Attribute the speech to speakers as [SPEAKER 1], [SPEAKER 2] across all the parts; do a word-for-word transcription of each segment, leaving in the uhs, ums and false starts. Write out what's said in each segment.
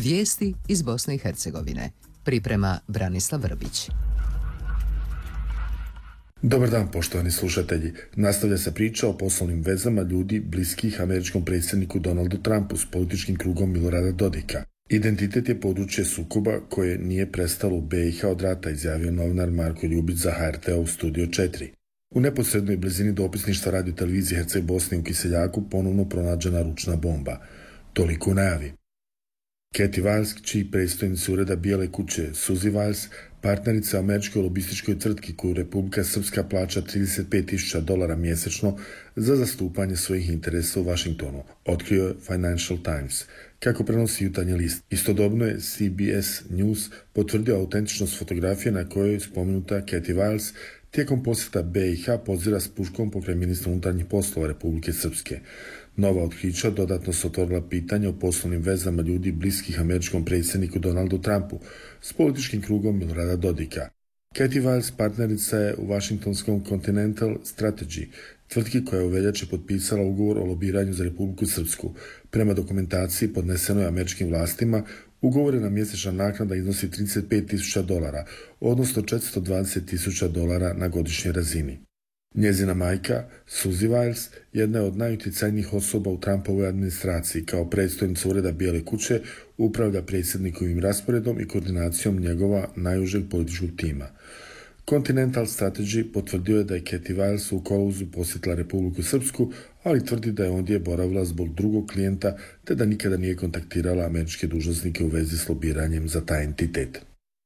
[SPEAKER 1] Vijesti iz Bosne i Hercegovine. Priprema Branislav Vrbić.
[SPEAKER 2] Dobar dan, poštovani slušatelji. Nastavlja se priča o poslovnim vezama ljudi bliskih američkom predsjedniku Donaldu Trumpu s političkim krugom Milorada Dodika. Identitet je područje sukoba koje nije prestalo u be i ha od rata, izjavio novinar Marko Ljubić za ha er te u Studio četiri. U neposrednoj blizini dopisništva radio televizije Herceg Bosne u Kiseljaku ponovno pronađena ručna bomba. Toliko u najavi. Kathy Weiss, čiji predstojnici ureda Bijele kuće, Suzy Weiss, partnerica američkoj lobističkoj tvrtki koju Republika Srpska plaća trideset pet tisuća dolara mjesečno za zastupanje svojih interesa u Washingtonu, otkrio je Financial Times. Kako prenosi Jutarnji list, istodobno je C B S News potvrdio autentičnost fotografije na kojoj je spomenuta Kathy Weiss tijekom posjeta be i ha pozira s puškom pokraj ministra unutarnjih poslova Republike Srpske. Nova otkrića dodatno su otvorila pitanje o poslovnim vezama ljudi bliskih američkom predsjedniku Donaldu Trumpu s političkim krugom Milorada Dodika. Kathy Weiss partnerica je u Washingtonskom Continental Strategy, tvrtki koja je u veljači potpisala ugovor o lobiranju za Republiku Srpsku. Prema dokumentaciji podnesenoj američkim vlastima, ugovorena mjesečna naknada iznosi trideset pet tisuća dolara, odnosno četiristo dvadeset tisuća dolara na godišnjoj razini. Njezina majka, Suzy Weiss, jedna je od najutjecajnijih osoba u Trumpovoj administraciji. Kao predstojnica ureda Bijele kuće upravlja predsjednikovim rasporedom i koordinacijom njegova najužeg političkog tima. Continental Strategy potvrdio je da je Kathy Weiss u kolovozu posjetila Republiku Srpsku, ali tvrdi da je ondje boravila zbog drugog klijenta te da nikada nije kontaktirala američke dužnosnike u vezi s lobiranjem za taj entitet.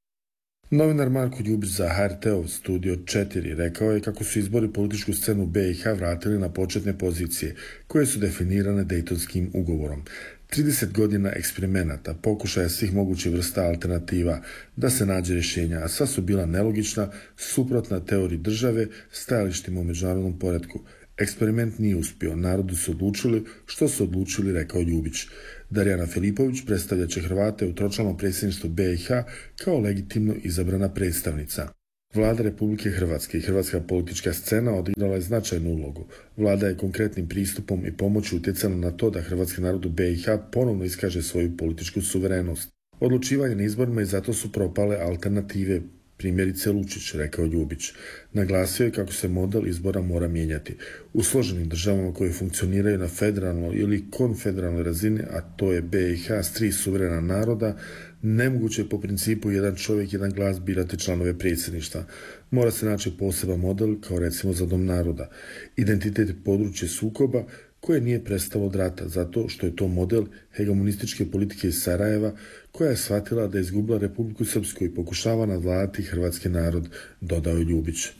[SPEAKER 2] Novinar Marko Ljubić za ha er te Studio četiri rekao je kako su izbori političku scenu be i ha vratili na početne pozicije koje su definirane Dejtonskim ugovorom. trideset godina eksperimenata, pokušaja svih mogućih vrsta alternativa da se nađe rješenja, a sva su bila nelogična, suprotna teoriji države, stajalištima u međunarodnom poretku. Eksperiment nije uspio, narodu su odlučili što su odlučili, rekao Ljubić. Darijana Filipović predstavlja će Hrvate u tročlanom predsjedništvu be i ha kao legitimno izabrana predstavnica. Vlada Republike Hrvatske i hrvatska politička scena odigrala je značajnu ulogu. Vlada je konkretnim pristupom i pomoću utjecala na to da hrvatski narod u be i ha ponovno iskaže svoju političku suverenost. Odlučivanje na izborima i zato su propale alternative, primjerice Lučić, rekao Ljubić. Naglasio je kako se model izbora mora mijenjati. U složenim državama koje funkcioniraju na federalnoj ili konfederalnoj razini, a to je be i ha s tri suverena naroda, nemoguće je po principu jedan čovjek, jedan glas birati članove predsjedništva. Mora se naći poseban model, kao recimo za Dom naroda. Identitet je područje sukoba koje nije prestalo od rata, zato što je to model hegemonističke politike iz Sarajeva, koja je shvatila da je izgubila Republiku Srpsku i pokušava nadvladati hrvatski narod, dodao je Ljubić.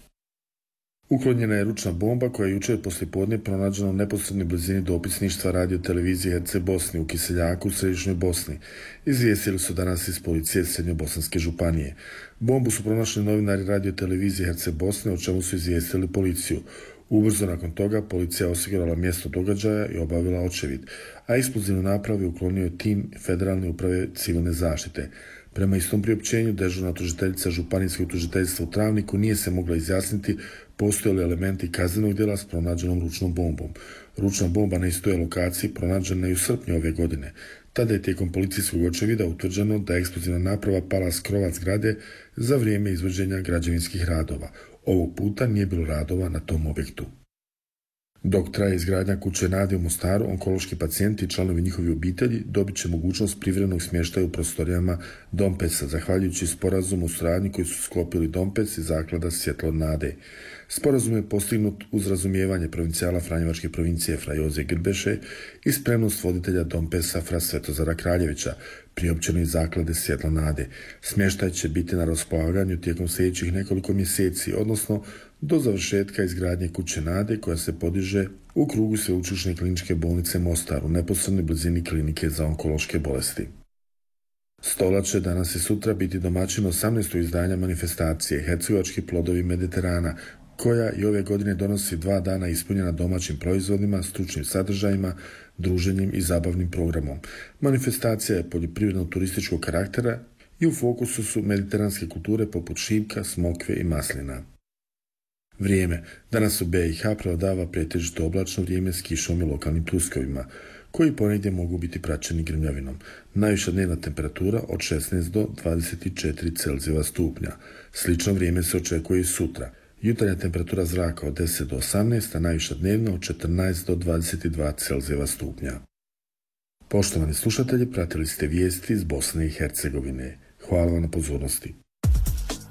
[SPEAKER 2] Uklonjena je ručna bomba koja je jučer poslijepodne pronađena u neposrednoj blizini dopisništva radio televizije Herceg Bosne u Kiseljaku u središnjoj Bosni. Izvijestili su danas iz policije Srednjobosanske županije. Bombu su pronašli novinari radio televizije Herceg Bosne, o čemu su izvijestili policiju. Ubrzo nakon toga policija je osigurala mjesto događaja i obavila očevid, a eksplozivnu napravu je uklonio tim Federalne uprave civilne zaštite. Prema istom priopćenju, dežurna tužiteljica županijskog tužiteljstva u Travniku nije se mogla izjasniti postoje li elementi kaznenog djela s pronađenom ručnom bombom. Ručna bomba na istoj lokaciji pronađena je u srpnju ove godine. Tada je tijekom policijskog očevida utvrđeno da je eksplozivna naprava pala s krova zgrade za vrijeme izvođenja građevinskih radova. Ovog puta nije bilo radova na tom objektu. Dok traje izgradnja kuće nade u Mostaru, onkološki pacijenti i članovi njihovi obitelji dobit će mogućnost privremenog smještaja u prostorijama Dompesa, zahvaljujući sporazumu u suradnji koji su sklopili Dompes i zaklada Svjetlo nade. Sporazum je postignut uz razumijevanje provincijala Franjevačke provincije Fra Joze Grbeše i spremnost voditelja Dompesa Fra Svetozara Kraljevića, priopćeno iz zaklade Svjetlo nade. Smještaj će biti na raspolaganju tijekom sljedećih nekoliko mjeseci, odnosno do završetka izgradnje kuće nade koja se podiže u krugu Sveučilišne kliničke bolnice Mostar u neposrednoj blizini klinike za onkološke bolesti. Stola će danas i sutra biti domaćin osamnaestog izdanja manifestacije Hercegovački plodovi Mediterana, koja i ove godine donosi dva dana ispunjena domaćim proizvodima, stručnim sadržajima, druženjem i zabavnim programom. Manifestacija je poljoprivredno-turističkog karaktera i u fokusu su mediteranske kulture poput šipka, smokve i maslina. Vrijeme. Danas u be i ha prevladava pretežito oblačno vrijeme s kišom i lokalnim pljuskovima. koji ponegdje mogu biti praćeni grmljavinom. Najviša dnevna temperatura od šesnaest do dvadeset četiri Celzijeva stupnja. Slično vrijeme se očekuje i sutra. Jutarnja temperatura zraka od deset do osamnaest, a najviša dnevna od četrnaest do dvadeset dva Celzijeva stupnja. Poštovani slušatelji, pratili ste vijesti iz Bosne i Hercegovine. Hvala vam na pozornosti.